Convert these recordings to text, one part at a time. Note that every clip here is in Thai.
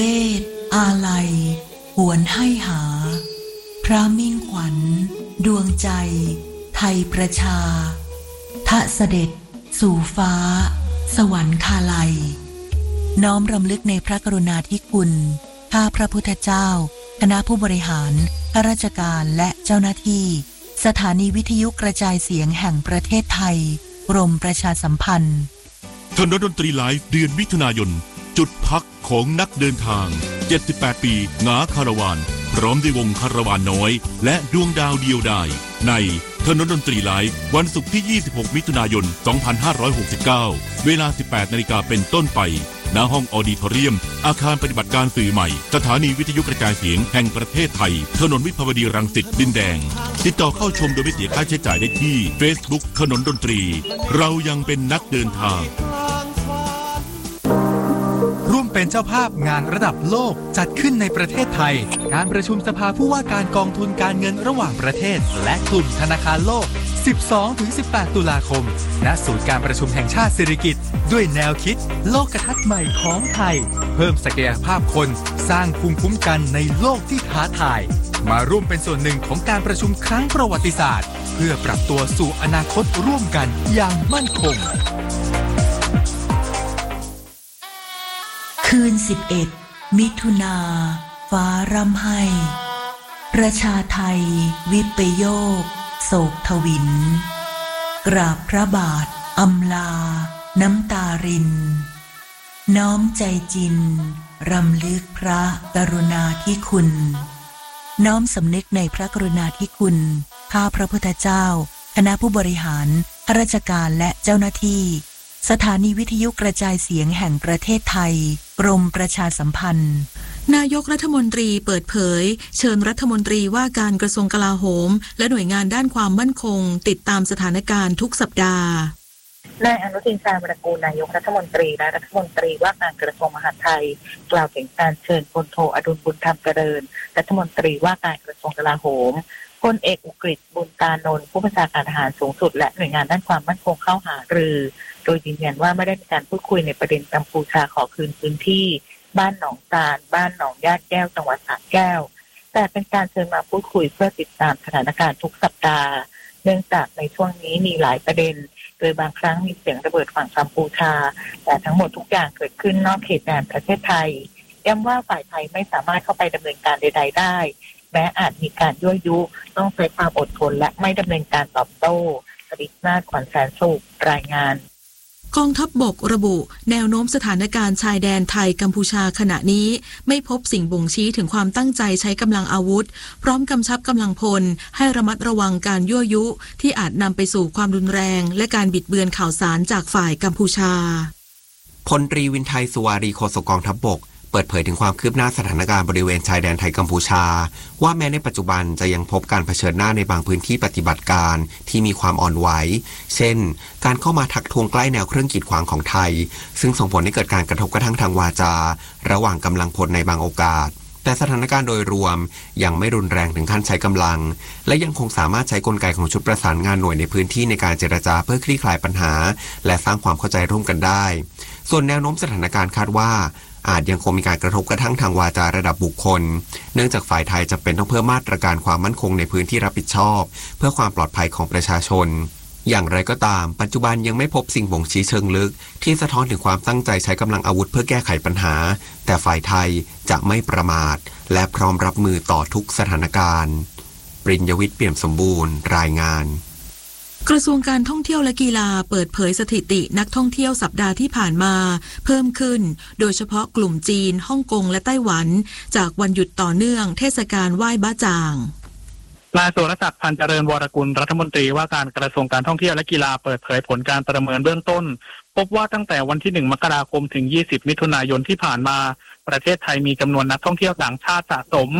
เวทอาลัยหวนให้หาพระมิ่งขวัญดวงใจไทยประชาทะเสด็จสู่ฟ้าสวรรคาลัยน้อมรำลึกในพระกรุณาธิคุณข้าพระพุทธเจ้าคณะผู้บริหารข้าราชการและเจ้าหน้าที่สถานีวิทยุกระจายเสียงแห่งประเทศไทยกรมประชาสัมพันธ์ถนนดนตรีไลฟ์เดือนมิถุนายนจุดพักของนักเดินทาง78ปีหงาคาราวานพร้อมด้วยวงคาราวานน้อยและดวงดาวเดียวดายในถนนดนตรีไลฟ์วันศุกร์ที่26มิถุนายน2569เวลา 18 นาฬิกาเป็นต้นไปณห้องออดิทอเรียมอาคารปฏิบัติการสื่อใหม่สถานีวิทยุกระจายเสียงแห่งประเทศไทยถนนวิภาวดีรังสิตดินแดงติดต่อเข้าชมโดยไม่เสียค่าใช้จ่ายได้ที่ Facebook ถนนดนตรีเรายังเป็นนักเดินทางร่วมเป็นเจ้าภาพงานระดับโลกจัดขึ้นในประเทศไทยการประชุมสภาผู้ว่าการกองทุนการเงินระหว่างประเทศและกลุ่มธนาคารโลก 12-18 ตุลาคมณศูนย์การประชุมแห่งชาติสิริกิติ์ด้วยแนวคิดโลกทัศน์ใหม่ของไทยเพิ่มศักยภาพคนสร้างภูมิคุ้มกันในโลกที่ท้าทายมาร่วมเป็นส่วนหนึ่งของการประชุมครั้งประวัติศาสตร์เพื่อปรับตัวสู่อนาคตร่วมกันอย่างมั่นคงคืน11มิถุนาฟ้าร่ำไห้ประชาไทยวิปโยคโศกทวินกราบพระบาทอำลาน้ำตารินน้อมใจจินรำลึกพระกรุณาธิคุณน้อมสำนึกในพระกรุณาธิคุณข้าพระพุทธเจ้าคณะผู้บริหารข้าราชการและเจ้าหน้าที่สถานีวิทยุกระจายเสียงแห่งประเทศไทยกรมประชาสัมพันธ์นายกรัฐมนตรีเปิดเผยเชิญรัฐมนตรีว่าการกระทรวงกลาโหมและหน่วยงานด้านความมั่นคงติดตามสถานการณ์ทุกสัปดาห์นายอนุทินชาญวิรากูลนายกรัฐมนตรีและรัฐมนตรีว่าการกระทรวงมหาดไทยกล่าวถึงการเชิญพลโทอดุลบุญธรรมเจริญรัฐมนตรีว่าการกระทรวงกลาโหมพลเอกอุกฤษบุญตานนท์ผู้บัญชาการทหารสูงสุดและหน่วยงานด้านความมั่นคงเข้าหารือโดยยืนยันว่าไม่ได้มีการพูดคุยในประเด็นกัมพูชาขอคืนพื้นที่บ้านหนองตาลบ้านหนองญาติแก้วจังหวัดสระแก้วแต่เป็นการเชิญมาพูดคุยเพื่อติดตามสถานการณ์ทุกสัปดาห์เนื่องจากในช่วงนี้มีหลายประเด็นโดยบางครั้งมีเสียงระเบิดฝั่งกัมพูชาแต่ทั้งหมดทุกอย่างเกิดขึ้นนอกเขตแดนประเทศไทยย้ำว่าฝ่ายไทยไม่สามารถเข้าไปดำเนินการใดๆได้แม้อาจมีการยั่วยุต้องใช้ความอดทนและไม่ดำเนินการตอบโต้สริษนาถ ขวัญแสนสุขรายงานกองทัพบกระบุแนวโน้มสถานการณ์ชายแดนไทยกัมพูชาขณะนี้ไม่พบสิ่งบ่งชี้ถึงความตั้งใจใช้กำลังอาวุธพร้อมกำชับกำลังพลให้ระมัดระวังการยั่วยุที่อาจนำไปสู่ความรุนแรงและการบิดเบือนข่าวสารจากฝ่ายกัมพูชาพลตรีวินไทยสุวารีโฆษกกองทัพบกเปิดเผยถึงความคืบหน้าสถานการณ์บริเวณชายแดนไทยกัมพูชาว่าแม้ในปัจจุบันจะยังพบการเผชิญหน้าในบางพื้นที่ปฏิบัติการที่มีความอ่อนไหวเช่นการเข้ามาทักทวงใกล้แนวเครื่องกีดขวางของไทยซึ่งส่งผลให้เกิดการกระทบกระทั่งทางวาจาระหว่างกำลังพลในบางโอกาสแต่สถานการณ์โดยรวมยังไม่รุนแรงถึงขั้นใช้กำลังและยังคงสามารถใช้กลไกของชุดประสานงานหน่วยในพื้นที่ในการเจรจาเพื่อคลี่คลายปัญหาและสร้างความเข้าใจร่วมกันได้ส่วนแนวโน้มสถานการณ์คาดว่าอาจยังคงมีการกระทบกระทั่งทางวาจาระดับบุคคลเนื่องจากฝ่ายไทยจำเป็นต้องเพิ่มมาตรการความมั่นคงในพื้นที่รับผิดชอบเพื่อความปลอดภัยของประชาชนอย่างไรก็ตามปัจจุบันยังไม่พบสิ่งบ่งชี้เชิงลึกที่สะท้อนถึงความตั้งใจใช้กำลังอาวุธเพื่อแก้ไขปัญหาแต่ฝ่ายไทยจะไม่ประมาทและพร้อมรับมือต่อทุกสถานการณ์ปริญญวิทย์เปี่ยมสมบูรณ์รายงานกระทรวงการท่องเที่ยวและกีฬาเปิดเผยสถิตินักท่องเที่ยวสัปดาห์ที่ผ่านมาเพิ่มขึ้นโดยเฉพาะกลุ่มจีนฮ่องกงและไต้หวันจากวันหยุดต่อเนื่องเทศกาลไหว้บ้าจ่างนายสุรศักดิ์พันธ์เจริญวรกุลรัฐมนตรีว่าการกระทรวงการท่องเที่ยวและกีฬาเปิดเผยผลการประเมินเบื้องต้นพบว่าตั้งแต่วันที่1มกราคมถึง20มิถุนายนที่ผ่านมาประเทศไทยมีจำนวนนักท่องเที่ยวต่างชาติสะสม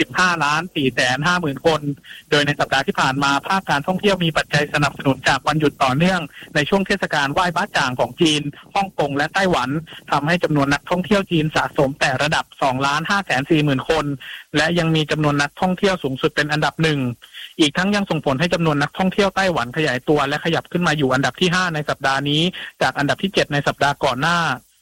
15,450,000 คนโดยในสัปดาห์ที่ผ่านมาภาคการท่องเที่ยวมีปัจจัยสนับสนุนจากวันหยุดต่อเนื่องในช่วงเทศกาลไหว้บ้าจ่างของจีนฮ่องกงและไต้หวันทำให้จำนวนนักท่องเที่ยวจีนสะสมแต่ระดับ 2,540,000 คนและยังมีจำนวนนักท่องเที่ยวสูงสุดเป็นอันดับหนึ่งอีกทั้งยังส่งผลให้จำนวนนักท่องเที่ยวไต้หวันขยายตัวและขยับขึ้นมาอยู่อันดับที่5ในสัปดาห์นี้จากอันดับที่7ในสัปดาห์ก่อนหน้า